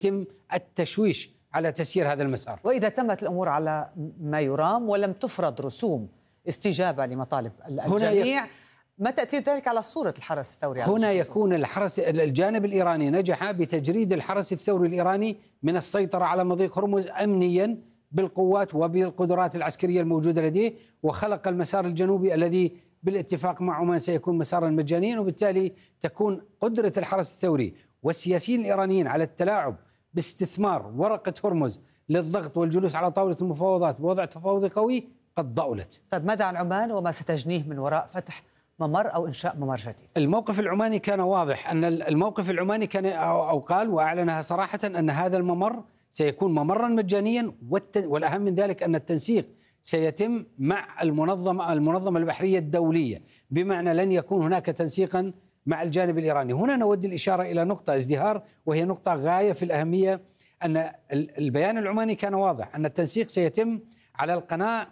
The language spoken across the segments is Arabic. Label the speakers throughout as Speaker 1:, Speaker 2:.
Speaker 1: يتم التشويش على تسيير هذا المسار.
Speaker 2: وإذا تمت الأمور على ما يرام ولم تفرض رسوم استجابة لمطالب الجميع، ما تأثير ذلك على صورة الحرس الثوري؟
Speaker 1: هنا يكون الجانب الإيراني نجح بتجريد الحرس الثوري الإيراني من السيطرة على مضيق هرمز أمنيا بالقوات وبالقدرات العسكرية الموجودة لديه، وخلق المسار الجنوبي الذي بالاتفاق مع عمان سيكون مسارا مجانيا، وبالتالي تكون قدرة الحرس الثوري والسياسيين الإيرانيين على التلاعب باستثمار ورقة هرمز للضغط والجلوس على طاولة المفاوضات بوضع تفاوضي قوي قد ضألت.
Speaker 2: طيب ماذا عن عمان وما ستجنيه من وراء فتح ممر أو إنشاء ممر جديد؟ الموقف
Speaker 1: العماني كان واضح، أن الموقف العماني كان أو قال وأعلنها صراحة أن هذا الممر سيكون ممرا مجانيا، والأهم من ذلك أن التنسيق سيتم مع المنظمة البحرية الدولية، بمعنى لن يكون هناك تنسيقا مع الجانب الإيراني. هنا نود الإشارة إلى نقطة ازدهار، وهي نقطة غاية في الأهمية، أن البيان العماني كان واضح أن التنسيق سيتم على القناة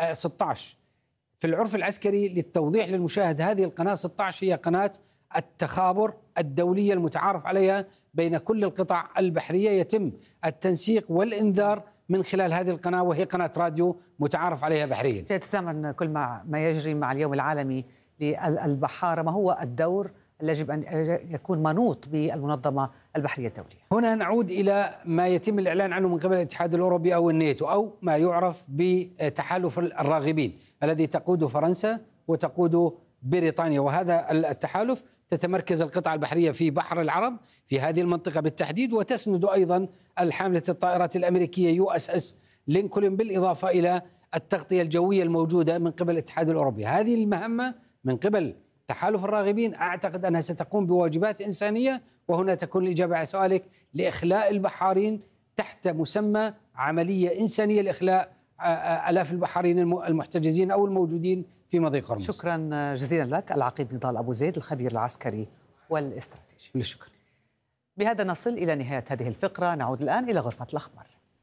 Speaker 1: 16. في العرف العسكري للتوضيح للمشاهد، هذه القناة 16 هي قناة التخابر الدولية المتعارف عليها بين كل القطع البحرية، يتم التنسيق والإنذار من خلال هذه القناة، وهي قناة راديو متعارف عليها بحريا.
Speaker 2: تتزامن كل ما يجري مع اليوم العالمي للبحارة، ما هو الدور الذي يجب أن يكون منوط بالمنظمة البحرية الدولية؟
Speaker 1: هنا نعود إلى ما يتم الإعلان عنه من قبل الاتحاد الأوروبي أو الناتو، أو ما يعرف بتحالف الراغبين الذي تقوده فرنسا وتقوده بريطانيا. وهذا التحالف تتمركز القطع البحرية في بحر العرب في هذه المنطقة بالتحديد، وتسند أيضا الحاملة الطائرات الأمريكية USS لينكولن، بالإضافة إلى التغطية الجوية الموجودة من قبل الاتحاد الأوروبي. هذه المهمة من قبل تحالف الراغبين أعتقد أنها ستقوم بواجبات إنسانية، وهنا تكون الإجابة على سؤالك، لإخلاء البحارين تحت مسمى عملية إنسانية لإخلاء آلاف البحارين المحتجزين أو الموجودين في مضيق هرمز.
Speaker 2: شكرا جزيلا لك العقيد نضال أبو زيد، الخبير العسكري والاستراتيجي.
Speaker 1: بالشكر.
Speaker 2: بهذا نصل إلى نهاية هذه الفقرة، نعود الآن إلى غرفة الأخبار.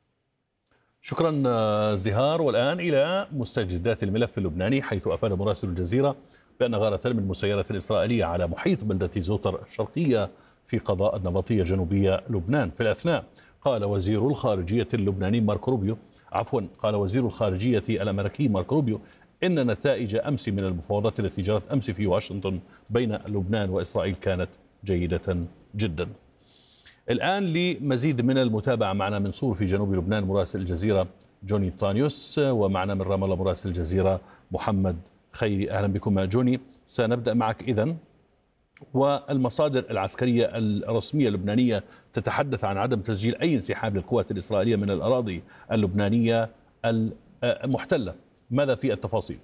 Speaker 3: شكرا زهار. والآن إلى مستجدات الملف اللبناني، حيث أفاد مراسل الجزيرة بأن غارة من مسيرة إسرائيلية على محيط بلدة زوتر الشرقية في قضاء النبطية جنوبية لبنان. في الأثناء قال وزير الخارجية اللبناني قال وزير الخارجية الأمريكي مارك روبيو إن نتائج أمس من المفاوضات التي جرت أمس في واشنطن بين لبنان وإسرائيل كانت جيدة جدا. الآن لمزيد من المتابعة معنا من صور في جنوب لبنان مراسل الجزيرة جوني طانيوس، ومعنا من رام الله مراسل الجزيرة محمد خيري. أهلا بكم جوني. سنبدأ معك إذن. والمصادر العسكرية الرسمية اللبنانية تتحدث عن عدم تسجيل أي انسحاب للقوات الإسرائيلية من الأراضي اللبنانية المحتلة. ماذا في التفاصيل؟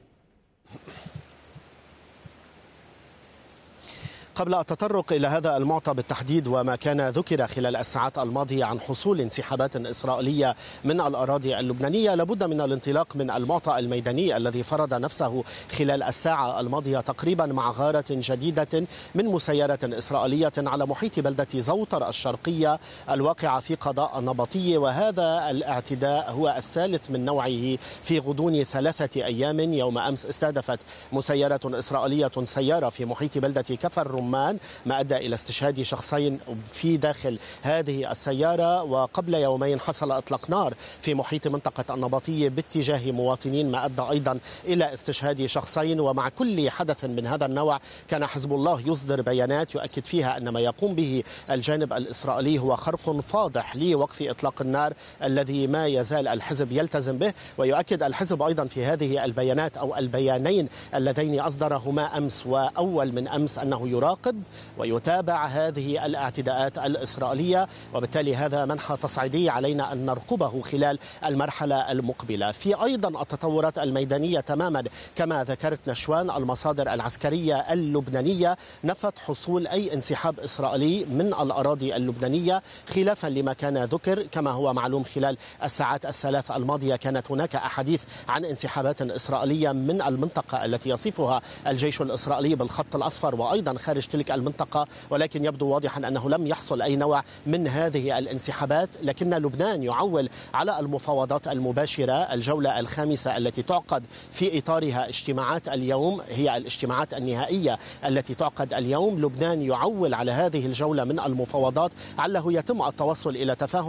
Speaker 4: قبل التطرق إلى هذا المعطى بالتحديد وما كان ذكر خلال الساعات الماضية عن حصول انسحابات إسرائيلية من الأراضي اللبنانية، لابد من الانطلاق من المعطى الميداني الذي فرض نفسه خلال الساعة الماضية تقريبا مع غارة جديدة من مسيرة إسرائيلية على محيط بلدة زوتر الشرقية الواقعة في قضاء النبطية. وهذا الاعتداء هو الثالث من نوعه في غضون 3 أيام. يوم أمس استهدفت مسيرة إسرائيلية سيارة في محيط بلدة كفر ما أدى إلى استشهاد شخصين في داخل هذه السيارة. وقبل يومين حصل إطلاق نار في محيط منطقة النبطية باتجاه مواطنين، ما أدى أيضا إلى استشهاد شخصين. ومع كل حدث من هذا النوع كان حزب الله يصدر بيانات يؤكد فيها أن ما يقوم به الجانب الإسرائيلي هو خرق فاضح لوقف إطلاق النار الذي ما يزال الحزب يلتزم به. ويؤكد الحزب أيضا في هذه البيانات أو البيانين اللذين أصدرهما أمس وأول من أمس أنه يراقب ويتابع هذه الاعتداءات الإسرائيلية، وبالتالي هذا منحى تصعيدي علينا أن نرقبه خلال المرحلة المقبلة. في أيضا التطورات الميدانية تماما كما ذكرت نشوان، المصادر العسكرية اللبنانية نفت حصول أي انسحاب إسرائيلي من الأراضي اللبنانية خلافا لما كان ذكر. كما هو معلوم خلال الساعات الثلاث الماضية كانت هناك أحاديث عن انسحابات إسرائيلية من المنطقة التي يصفها الجيش الإسرائيلي بالخط الأصفر وأيضا خارج خارج تلك المنطقة، ولكن يبدو واضحا أنه لم يحصل أي نوع من هذه الانسحابات. لكن لبنان يعول على المفاوضات المباشرة. الجولة الخامسة التي تعقد في إطارها اجتماعات اليوم هي الاجتماعات النهائية التي تعقد اليوم. لبنان يعول على هذه الجولة من المفاوضات، عله يتم التوصل إلى تفاهم